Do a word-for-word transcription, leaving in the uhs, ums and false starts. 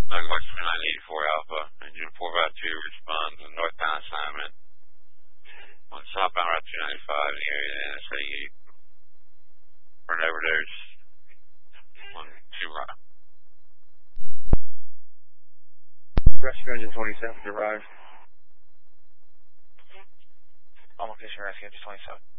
Northwest nine eighty-four Alpha, engine four by two responds to northbound assignment on southbound Route two ninety-five in the area of N S A eight. Run over there's one, two right. Rescue engine twenty-seven arrived. On location, rescue engine twenty-seven.